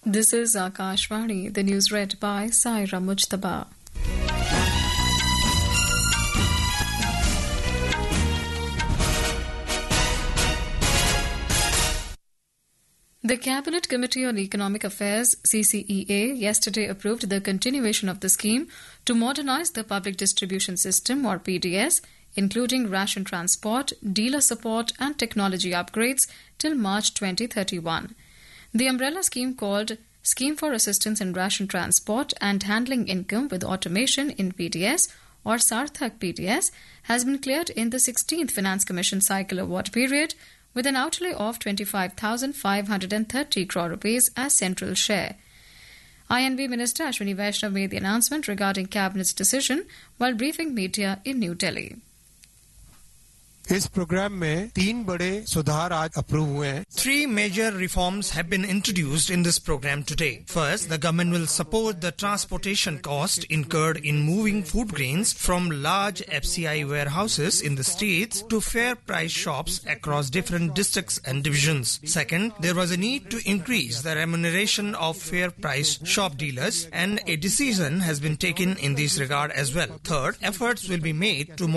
This is Akashvani, the news read by Saira Mujtaba. The Cabinet Committee on Economic Affairs (CCEA) yesterday approved the continuation of the scheme to modernize the public distribution system or PDS, including ration transport, dealer support and technology upgrades till March 2031. The umbrella scheme called Scheme for Assistance in Ration Transport and Handling Income with Automation in PDS or Sarthak PDS has been cleared in the 16th Finance Commission Cycle Award period with an outlay of 25,530 crore rupees as central share. INB Minister Ashwini Vaishnav made the announcement regarding Cabinet's decision while briefing media in New Delhi. इस programme में 3 बड़े सुधार आज approve हुए हैं. 3 major reforms have been introduced in this program today. First, the government will support the transportation cost incurred in moving food grains from large FCI warehouses in the states to fair price shops across different districts and divisions. Second, there was a need to increase the remuneration of fair price shop dealers, and a decision has been taken in this regard as well. Third, efforts will be made to